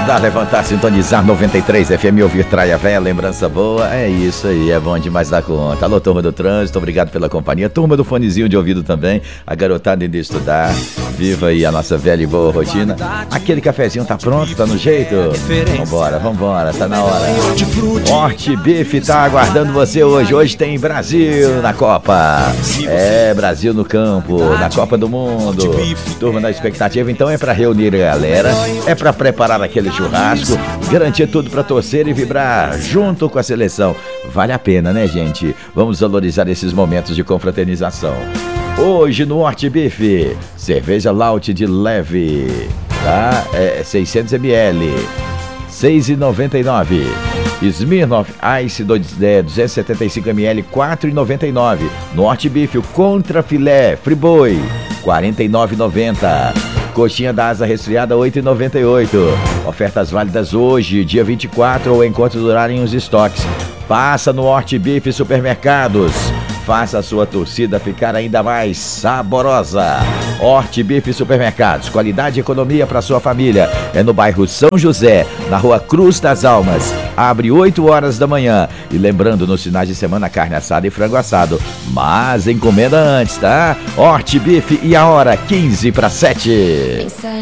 acordar, levantar, sintonizar 93 FM, ouvir Traia Véia, lembrança boa, é isso aí, é bom demais da conta. Alô, turma do trânsito, obrigado pela companhia, turma do fonezinho de ouvido também, a garotada indo estudar, viva aí a nossa velha e boa rotina. Aquele cafezinho tá pronto, tá no jeito? Vambora, tá na hora. Horti Bife tá aguardando você hoje tem Brasil na Copa, Brasil no campo, na Copa do Mundo, turma da expectativa, então é pra reunir a galera, é pra preparar aquele churrasco, garantir tudo pra torcer e vibrar junto com a seleção. Vale a pena, né, gente? Vamos valorizar esses momentos de confraternização. Hoje no Horti Bife, cerveja Laut de leve, tá? 600 ml, 6,99. Smirnoff Ice 275 ml, 4,99. No Horti Bife, o Contra Filé Friboi, 49,90. Coxinha da asa resfriada, 8,98. Ofertas válidas hoje, dia 24, ou enquanto durarem os estoques. Passa no Horti Bife Supermercados. Faça a sua torcida ficar ainda mais saborosa. Horti Bife Supermercados, qualidade e economia para sua família. É no bairro São José, na rua Cruz das Almas. Abre 8 horas da manhã. E lembrando, nos finais de semana, carne assada e frango assado. Mas encomenda antes, tá? Horti Bife e a hora 6:45.